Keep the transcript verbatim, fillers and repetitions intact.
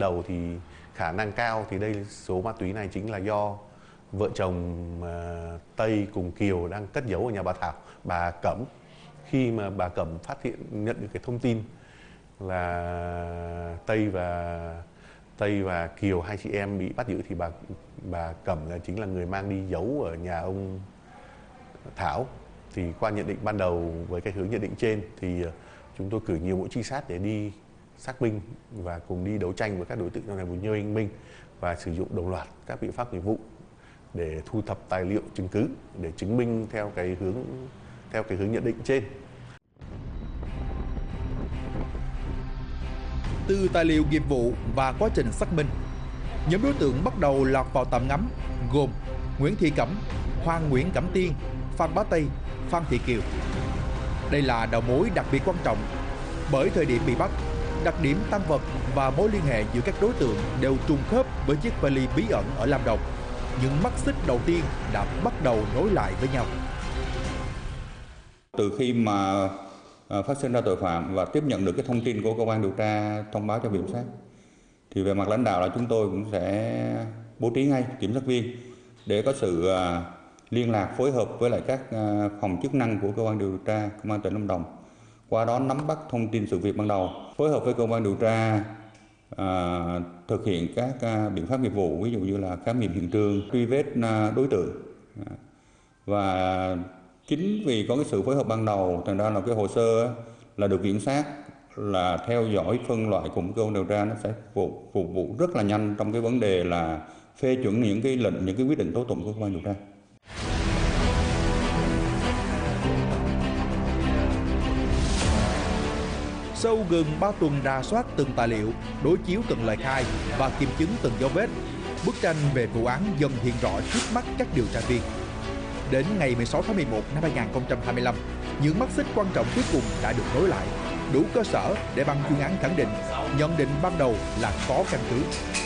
đầu thì khả năng cao thì đây số ma túy này chính là do vợ chồng uh, Tây cùng Kiều đang cất giấu ở nhà bà Thảo, bà Cẩm. Khi mà bà Cẩm phát hiện nhận được cái thông tin là Tây và Tây và Kiều hai chị em bị bắt giữ thì bà bà Cẩm là chính là người mang đi giấu ở nhà ông Thảo. Thì qua nhận định ban đầu với cái hướng nhận định trên thì chúng tôi cử nhiều mũi trinh sát để đi xác minh và cùng đi đấu tranh với các đối tượng trong này với Nhơ Minh và sử dụng đồng loạt các biện pháp nghiệp vụ để thu thập tài liệu chứng cứ để chứng minh theo cái hướng theo cái hướng nhận định trên. Từ tài liệu nghiệp vụ và quá trình xác minh, nhóm đối tượng bắt đầu lọt vào tầm ngắm gồm Nguyễn Thị Cẩm, Hoàng Nguyễn Cẩm Tiên, Phan Bá Tây, Phan Thị Kiều. Đây là đầu mối đặc biệt quan trọng bởi thời điểm bị bắt, đặc điểm tăng vật và mối liên hệ giữa các đối tượng đều trùng khớp với chiếc vali bí ẩn ở Lâm Đồng. Những mắt xích đầu tiên đã bắt đầu nối lại với nhau. Từ khi mà phát sinh ra tội phạm và tiếp nhận được cái thông tin của cơ quan điều tra thông báo cho viện kiểm sát, thì về mặt lãnh đạo là chúng tôi cũng sẽ bố trí ngay kiểm sát viên để có sự liên lạc phối hợp với lại các phòng chức năng của cơ quan điều tra công an tỉnh Lâm Đồng, qua đó nắm bắt thông tin sự việc ban đầu, phối hợp với cơ quan điều tra à, thực hiện các à, biện pháp nghiệp vụ, ví dụ như là khám nghiệm hiện trường, truy vết à, đối tượng. À, và chính vì có cái sự phối hợp ban đầu, thành ra là cái hồ sơ là được kiểm sát là theo dõi, phân loại cùng cơ quan điều tra, nó sẽ phục, phục vụ rất là nhanh trong cái vấn đề là phê chuẩn những cái lệnh, những cái quyết định tố tụng của cơ quan điều tra. Sau gần ba tuần rà soát từng tài liệu, đối chiếu từng lời khai và kiểm chứng từng dấu vết, bức tranh về vụ án dần hiện rõ trước mắt các điều tra viên. Đến ngày mười sáu tháng mười một năm hai nghìn không trăm hai mươi lăm, những mắt xích quan trọng cuối cùng đã được nối lại, đủ cơ sở để ban chuyên án khẳng định nhận định ban đầu là có căn cứ.